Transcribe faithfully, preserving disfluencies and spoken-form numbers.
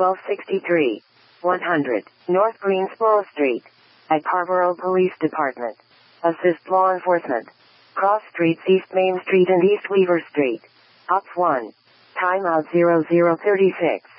twelve sixty-three, one hundred, North Greensboro Street. At Carrboro Police Department. Assist law enforcement. Cross streets East Main Street and East Weaver Street. Ops one. Timeout zero zero thirty-six.